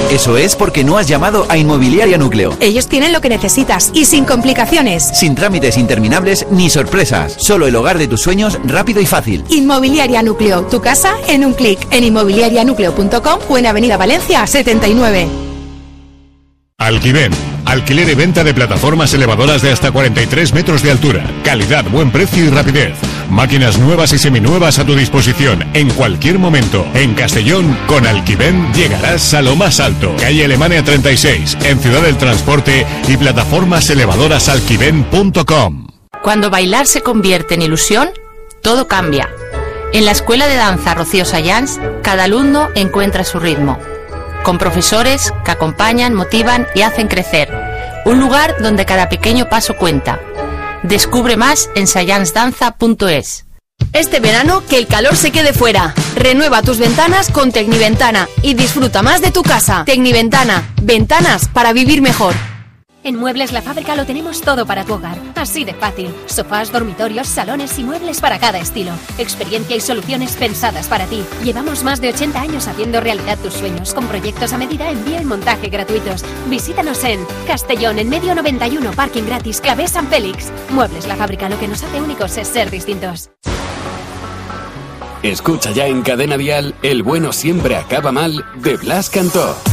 Eso es porque no has llamado a Inmobiliaria Núcleo. Ellos tienen lo que necesitas y sin complicaciones. Sin trámites interminables ni sorpresas. Solo el hogar de tus sueños rápido y fácil. Inmobiliaria Núcleo, tu casa en un clic, en inmobiliarianucleo.com o en Avenida Valencia 79. Alquiven, alquiler y venta de plataformas elevadoras de hasta 43 metros de altura. Calidad, buen precio y rapidez. Máquinas nuevas y seminuevas a tu disposición en cualquier momento. En Castellón, con Alquiven llegarás a lo más alto. Calle Alemania 36, en Ciudad del Transporte y plataformas elevadoras alquiven.com. Cuando bailar se convierte en ilusión, todo cambia. En la Escuela de Danza Rocío Sayans, cada alumno encuentra su ritmo, con profesores que acompañan, motivan y hacen crecer. Un lugar donde cada pequeño paso cuenta. Descubre más en sayansdanza.es. Este verano, que el calor se quede fuera. Renueva tus ventanas con Tecniventana y disfruta más de tu casa. Tecniventana, ventanas para vivir mejor. En Muebles La Fábrica lo tenemos todo para tu hogar, así de fácil. Sofás, dormitorios, salones y muebles para cada estilo. Experiencia y soluciones pensadas para ti. Llevamos más de 80 años haciendo realidad tus sueños, con proyectos a medida, envío y montaje gratuitos. Visítanos en Castellón, en Medio 91, parking gratis, Clavé San Félix. Muebles La Fábrica, lo que nos hace únicos es ser distintos. Escucha ya en Cadena Dial El bueno siempre acaba mal, de Blas Cantó.